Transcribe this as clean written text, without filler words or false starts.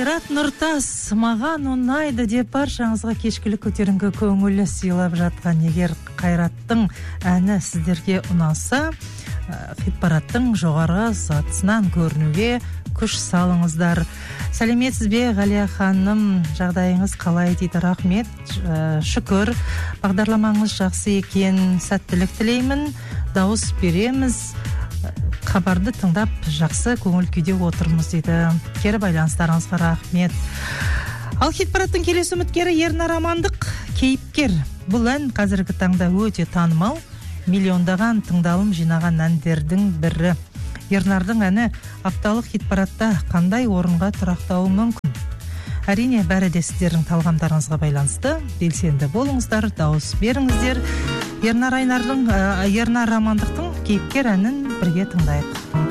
Қайрат Нұртас маған ұнайды деп баршаңызға кешкілік көтеріңкі көңілі сыйлап жатқан. Егер Қайраттың әні сіздерге ұнаса, хит-парадтың жоғары сатысынан көрінуге күш салыңыздар. Сәлеметсіз бе, Ғалия ханым, жағдайыңыз қалай дейді? Рахмет, шүкір, бағдарламаңыз жақсы екен, сәттілік тілеймін, дауыс береміз, хабарды тыңдап жақсы көңіл күйде отырмыз дейді. Кері байланыстарыңызға рахмет. Ал хит-парадтың келесі үміткері Ернар Амандық, кейіпкер. Бұл ән қазіргі таңда өте танымал, миллиондаған тыңдалым жинаған әндердің бірі. Ернардың әні апталық хит-парадта қандай орынға тұрақтауы мүмкін? Әрине, бәрі де сіздердің талғамдарыңызға байланысты. Белсенді болыңыздар, дауыс беріңіздер. Ернар Амандықтың кейіпкер әнін бірге тыңдайық.